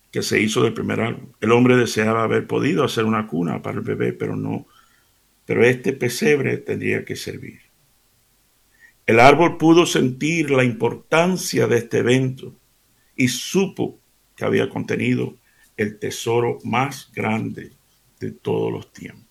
que se hizo del primer árbol. El hombre deseaba haber podido hacer una cuna para el bebé, pero este pesebre tendría que servir. El árbol pudo sentir la importancia de este evento y supo que había contenido el tesoro más grande de todos los tiempos.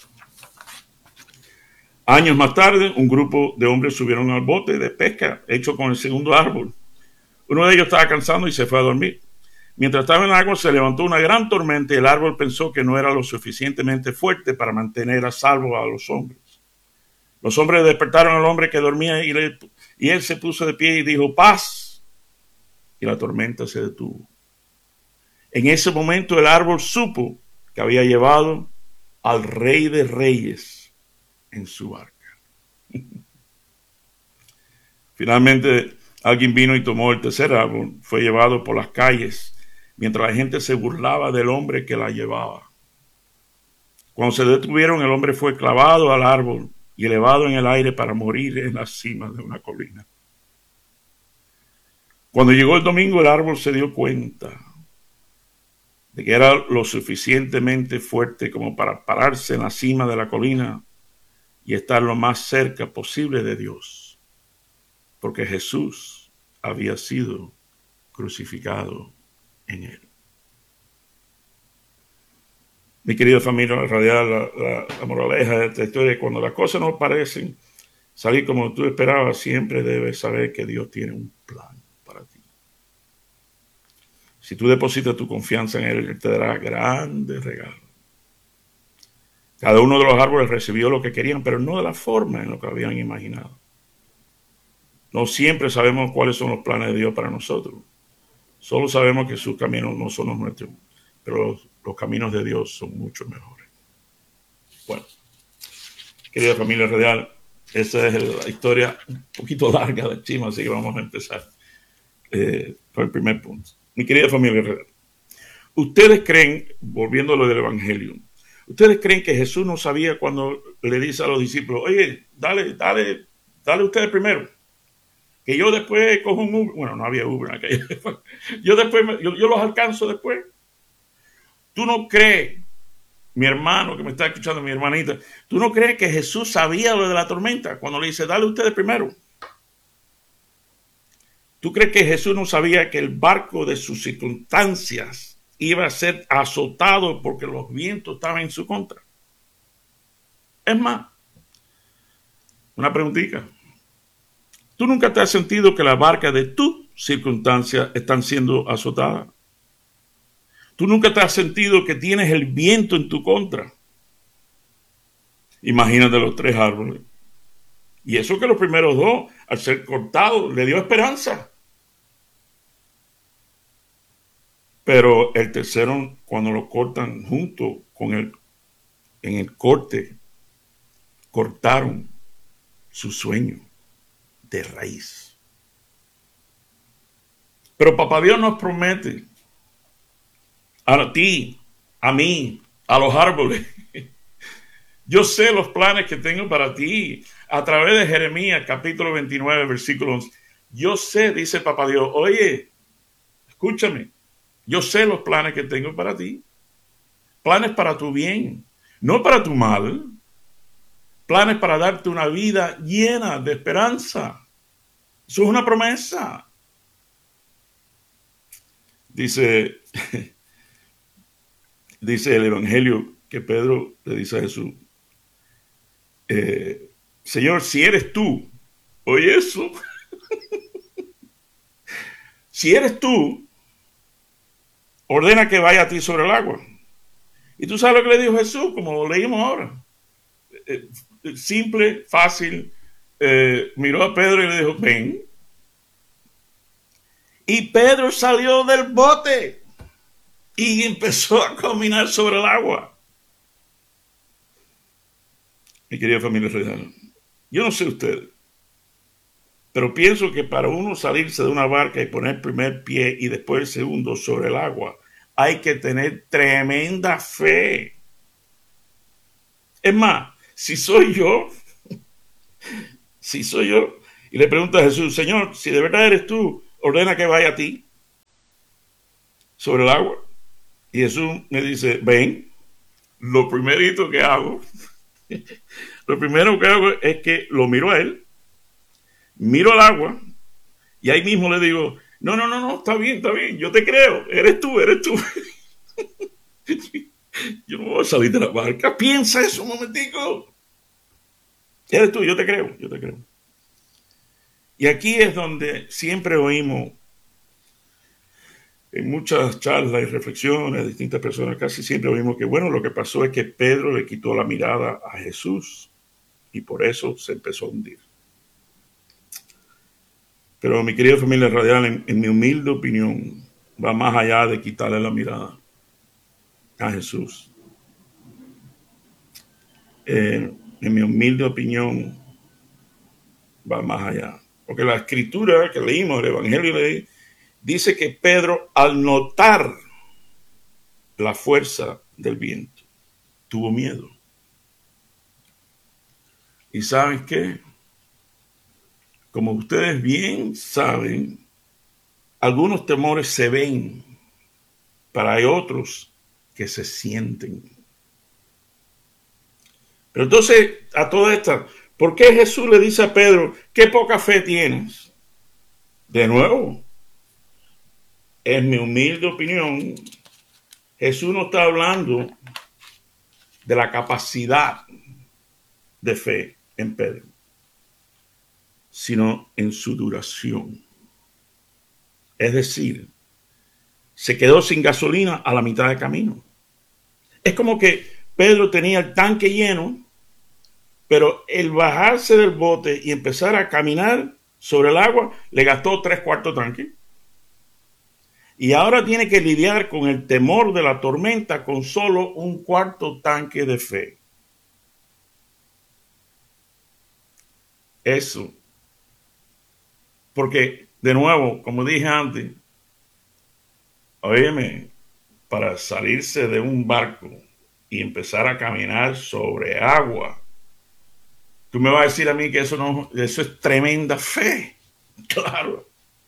Años más tarde, un grupo de hombres subieron al bote de pesca hecho con el segundo árbol. Uno de ellos estaba cansado y se fue a dormir. Mientras estaba en el agua se levantó una gran tormenta y el árbol pensó que no era lo suficientemente fuerte para mantener a salvo a los hombres. Los hombres despertaron al hombre que dormía y él se puso de pie y dijo, paz. Y la tormenta se detuvo. En ese momento el árbol supo que había llevado al Rey de Reyes en su barca. Finalmente alguien vino y tomó el tercer árbol, fue llevado por las calles, mientras la gente se burlaba del hombre que la llevaba. Cuando se detuvieron, el hombre fue clavado al árbol y elevado en el aire para morir en la cima de una colina. Cuando llegó el domingo, el árbol se dio cuenta de que era lo suficientemente fuerte como para pararse en la cima de la colina y estar lo más cerca posible de Dios, porque Jesús había sido crucificado en él. Mi querida familia radial, la moraleja de esta historia, cuando las cosas no parecen salir como tú esperabas, siempre debes saber que Dios tiene un plan para ti. Si tú depositas tu confianza en Él, Él te dará grandes regalos. Cada uno de los árboles recibió lo que querían, pero no de la forma en lo que habían imaginado. No siempre sabemos cuáles son los planes de Dios para nosotros. Solo sabemos que sus caminos no son los nuestros, pero los caminos de Dios son mucho mejores. Bueno, querida familia radial, esa es la historia un poquito larga de Chima, así que vamos a empezar por el primer punto. Mi querida familia radial, ¿ustedes creen, volviendo a lo del Evangelio, ustedes creen que Jesús no sabía cuando le dice a los discípulos, oye, dale ustedes primero, que yo después cojo un Uber? Bueno, no había Uber en aquella época. Yo los alcanzo después. ¿Tú no crees, mi hermano que me está escuchando, mi hermanita, tú no crees que Jesús sabía lo de la tormenta cuando le dice, dale ustedes primero? ¿Tú crees que Jesús no sabía que el barco de sus circunstancias iba a ser azotado porque los vientos estaban en su contra? Es más, una preguntita. ¿Tú nunca te has sentido que la barca de tus circunstancias están siendo azotadas? ¿Tú nunca te has sentido que tienes el viento en tu contra? Imagínate los tres árboles. Y eso que los primeros dos, al ser cortados, le dio esperanza. Pero el tercero, cuando lo cortan junto con en el corte, cortaron su sueño de raíz. Pero Papá Dios nos promete a ti, a mí, a los árboles. Yo sé los planes que tengo para ti. A través de Jeremías, capítulo 29, versículo 11. Yo sé, dice Papá Dios, oye, escúchame. Yo sé los planes que tengo para ti. Planes para tu bien, no para tu mal. Planes para darte una vida llena de esperanza. Eso es una promesa. Dice el Evangelio que Pedro le dice a Jesús, Señor, si eres tú, oye eso, si eres tú, ordena que vaya a ti sobre el agua. Y tú sabes lo que le dijo Jesús, como lo leímos ahora. Simple, fácil, miró a Pedro y le dijo, ven. Y Pedro salió del bote y empezó a caminar sobre el agua. Mi querida familia real, yo no sé ustedes, pero pienso que para uno salirse de una barca y poner el primer pie y después el segundo sobre el agua, hay que tener tremenda fe. Es más, si soy yo, y le pregunto a Jesús, Señor, si de verdad eres tú, ordena que vaya a ti sobre el agua. Y Jesús me dice, ven, lo primerito que hago, lo primero que hago es que lo miro a él, miro al agua, y ahí mismo le digo, no, no, no, no, está bien, yo te creo, eres tú, eres tú. Yo no voy a salir de la barca, piensa eso un momentico. Eres tú, yo te creo, yo te creo. Y aquí es donde siempre oímos en muchas charlas y reflexiones de distintas personas, casi siempre oímos que, bueno, lo que pasó es que Pedro le quitó la mirada a Jesús y por eso se empezó a hundir. Pero mi querida familia radial, en mi humilde opinión, va más allá de quitarle la mirada a Jesús. En mi humilde opinión, va más allá. Porque la escritura que leímos, el Evangelio, dice que Pedro, al notar la fuerza del viento, tuvo miedo. ¿Y saben qué? Como ustedes bien saben, algunos temores se ven, pero hay otros que se sienten. Pero entonces, a toda esta, ¿por qué Jesús le dice a Pedro, qué poca fe tienes? De nuevo, en mi humilde opinión, Jesús no está hablando de la capacidad de fe en Pedro, sino en su duración. Es decir, se quedó sin gasolina a la mitad de camino. Es como que Pedro tenía el tanque lleno, pero el bajarse del bote y empezar a caminar sobre el agua le gastó 3/4 tanque. Y ahora tiene que lidiar con el temor de la tormenta con solo 1/4 tanque de fe. Eso. Porque, de nuevo, como dije antes, óyeme, para salirse de un barco y empezar a caminar sobre agua, tú me vas a decir a mí que eso es tremenda fe. Claro.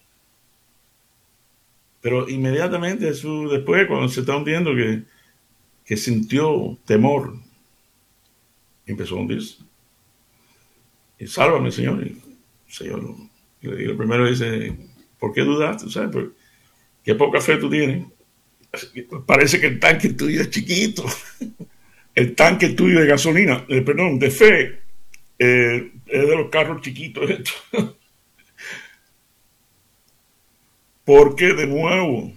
Pero inmediatamente Jesús, después, cuando se está hundiendo, que sintió temor, empezó a hundirse. Y sálvame, Señor. Y el Señor, y el primero dice, ¿por qué dudaste? ¿Sabes? ¿Qué poca fe tú tienes? Parece que el tanque tuyo es chiquito. El tanque tuyo de gasolina, perdón, de fe, es de los carros chiquitos estos. Porque de nuevo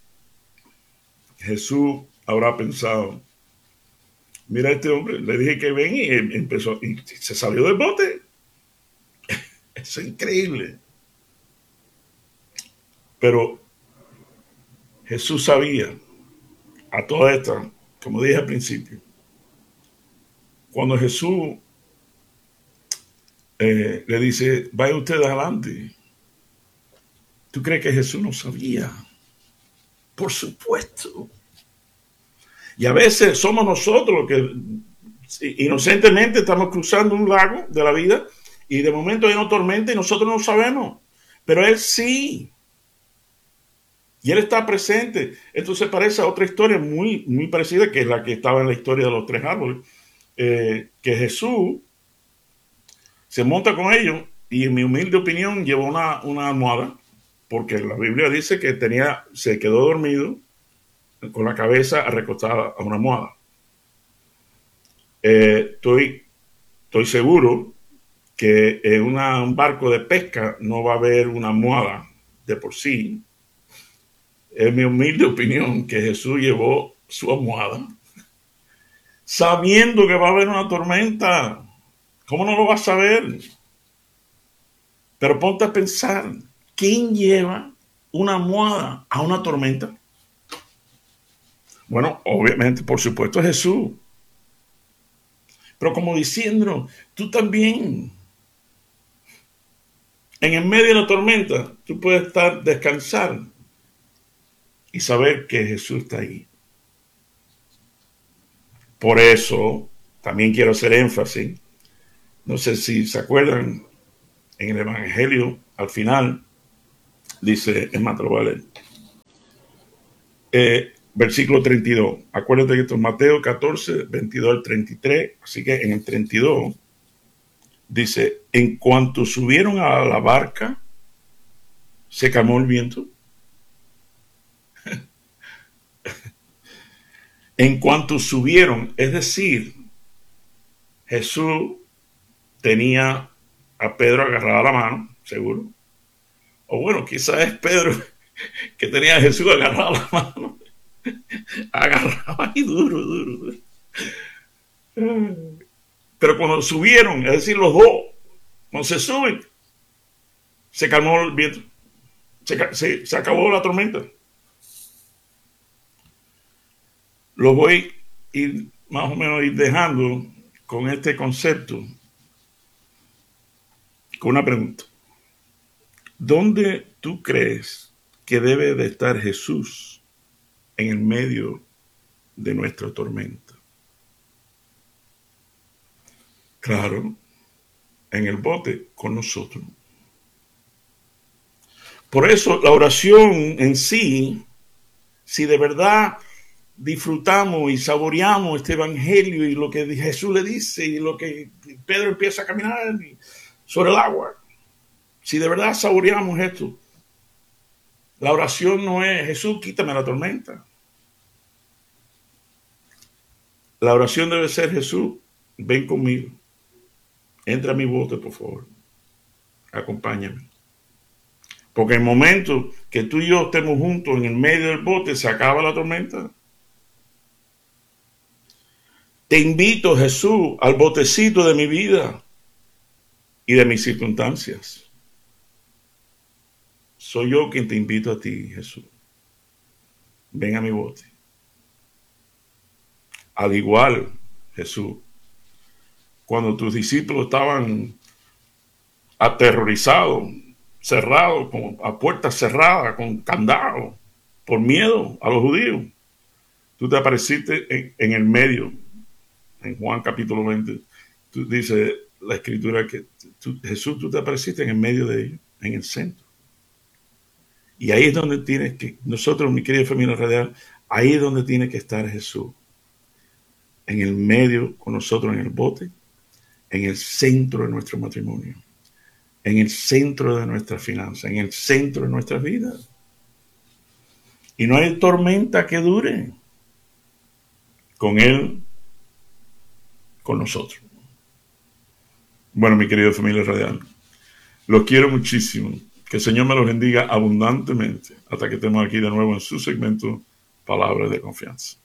Jesús habrá pensado, mira a este hombre, le dije que ven y empezó, y se salió del bote. Eso es increíble. Pero Jesús sabía a toda esta, como dije al principio, cuando Jesús le dice, vaya usted adelante, ¿tú crees que Jesús no sabía? Por supuesto. Y a veces somos nosotros los que inocentemente estamos cruzando un lago de la vida y de momento hay una tormenta y nosotros no sabemos. Pero Él sí. Y Él está presente. Esto se parece a otra historia muy, muy parecida, que es la que estaba en la historia de los 3 árboles. Que Jesús se monta con ellos y en mi humilde opinión llevó una almohada, porque la Biblia dice que se quedó dormido con la cabeza recostada a una almohada. Estoy seguro que en un barco de pesca no va a haber una almohada de por sí. Es mi humilde opinión que Jesús llevó su almohada sabiendo que va a haber una tormenta. ¿Cómo no lo vas a saber? Pero ponte a pensar, ¿quién lleva una almohada a una tormenta? Bueno, obviamente, por supuesto, Jesús. Pero como diciendo, tú también. En el medio de la tormenta, tú puedes descansar y saber que Jesús está ahí. Por eso, también quiero hacer énfasis. No sé si se acuerdan, en el Evangelio, al final, dice, es más, te lo voy a leer. versículo 32. Acuérdate que esto es Mateo 14, 22 al 33. Así que en el 32 dice, en cuanto subieron a la barca, se calmó el viento. En cuanto subieron, es decir, Jesús tenía a Pedro agarrado a la mano, seguro. O bueno, quizás es Pedro que tenía a Jesús agarrado a la mano. Agarrado ahí duro, duro. Pero cuando subieron, es decir, los dos, cuando se suben, se calmó el viento. Se acabó la tormenta. Lo voy a ir más o menos ir dejando con este concepto, con una pregunta. ¿Dónde tú crees que debe de estar Jesús en el medio de nuestra tormenta? Claro, en el bote con nosotros. Por eso la oración en sí, si de verdad disfrutamos y saboreamos este evangelio y lo que Jesús le dice y lo que Pedro empieza a caminar sobre el agua, si de verdad saboreamos esto, la oración no es Jesús, quítame la tormenta. La oración debe ser Jesús, ven conmigo, entra a mi bote por favor, acompáñame. Porque en el momento que tú y yo estemos juntos en el medio del bote, se acaba la tormenta. Te invito, Jesús, al botecito de mi vida y de mis circunstancias. Soy yo quien te invito a ti, Jesús. Ven a mi bote. Al igual, Jesús, cuando tus discípulos estaban aterrorizados, cerrados, a puertas cerradas, con candado, por miedo a los judíos, tú te apareciste en el medio. En Juan capítulo 20, dice la escritura que Jesús, tú te apareciste en el medio de ellos, en el centro. Y ahí es donde tienes que, nosotros, mi querida familia radial, ahí es donde tiene que estar Jesús. En el medio, con nosotros en el bote, en el centro de nuestro matrimonio, en el centro de nuestras finanzas, en el centro de nuestras vidas. Y no hay tormenta que dure con Él, con nosotros. Bueno, mi querida familia radial, los quiero muchísimo. Que el Señor me los bendiga abundantemente hasta que estemos aquí de nuevo en su segmento Palabras de Confianza.